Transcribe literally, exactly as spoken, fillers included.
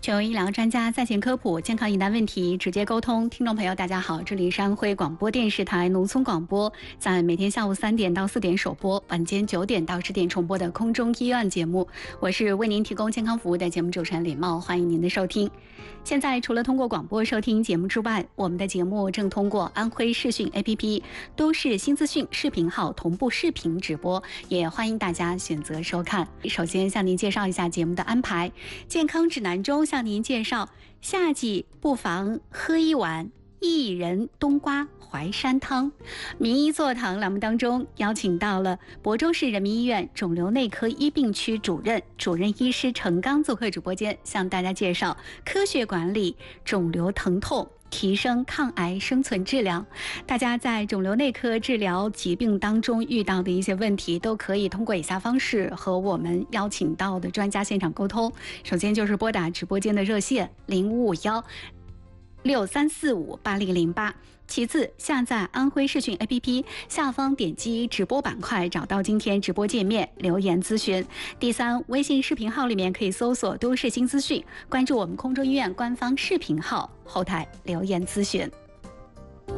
就医疗专家在线科普健康疑难问题直接沟通。听众朋友大家好，这里是安徽广播电视台农村广播，在每天下午三点到四点首播，晚间九点到十点重播的空中医院节目，我是为您提供健康服务的节目主持人李茂，欢迎您的收听。现在除了通过广播收听节目之外，我们的节目正通过安徽视讯 A P P 都市新资讯视频号同步视频直播，也欢迎大家选择收看。首先向您介绍一下节目的安排。健康指南中向您介绍，夏季不妨喝一碗薏仁冬瓜淮山汤。名医座谈栏目当中邀请到了亳州市人民医院肿瘤内科一病区主任主任医师程刚做客直播间，向大家介绍科学管理肿瘤疼痛，提升抗癌生存质量。大家在肿瘤内科治疗疾病当中遇到的一些问题，都可以通过以下方式和我们邀请到的专家现场沟通。首先就是拨打直播间的热线零五五幺六三四五八零零八。其次，下载安徽视讯 A P P， 下方点击直播板块，找到今天直播界面，留言咨询。第三，微信视频号里面可以搜索都市新资讯，关注我们空中医院官方视频号，后台留言咨询。